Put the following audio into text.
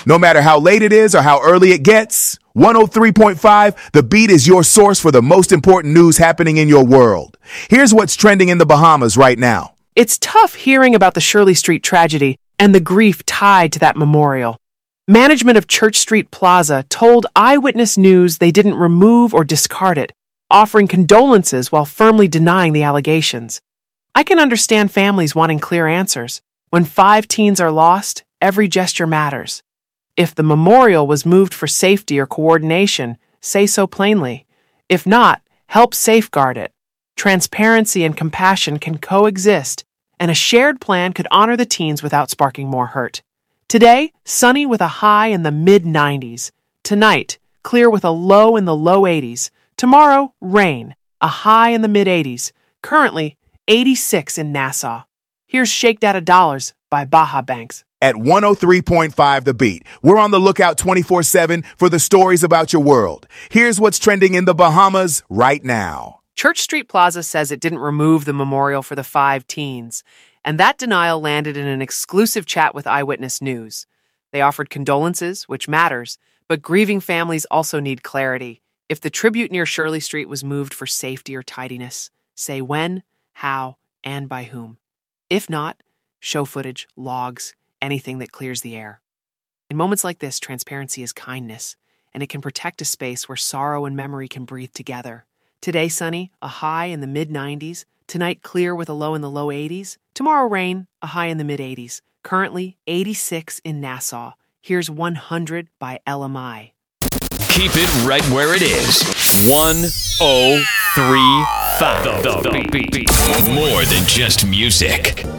No matter how late it is or how early it gets, 103.5 The Beat is your source for the most important news happening in your world. Here's what's trending in the Bahamas right now. It's tough hearing about the Shirley Street tragedy and the grief tied to that memorial. Management of Church Street Plaza told Eyewitness News they didn't remove or discard it, offering condolences while firmly denying the allegations. I can understand families wanting clear answers. When 5 teens are lost, every gesture matters. If the memorial was moved for safety or coordination, say so plainly. If not, help safeguard it. Transparency and compassion can coexist, and a shared plan could honor the teens without sparking more hurt. Today, sunny with a high in the mid-90s. Tonight, clear with a low in the low 80s. Tomorrow, rain, a high in the mid-80s. Currently, 86 in Nassau. Here's Shake Data Dollars by Baja Banks. At 103.5 The Beat, we're on the lookout 24/7 for the stories about your world. Here's what's trending in the Bahamas right now. Church Street Plaza says it didn't remove the memorial for the 5 teens, and that denial landed in an exclusive chat with Eyewitness News. They offered condolences, which matters, but grieving families also need clarity. If the tribute near Shirley Street was moved for safety or tidiness, say when, how, and by whom. If not, show footage, logs, anything that clears the air. In moments like this, transparency is kindness, and it can protect a space where sorrow and memory can breathe together. Today, sunny, a high in the mid-90s. Tonight, clear with a low in the low 80s. Tomorrow, rain, a high in the mid-80s. Currently, 86 in Nassau. Here's 100 by LMI. Keep it right where it is. 103.5 The Beat. More than just music.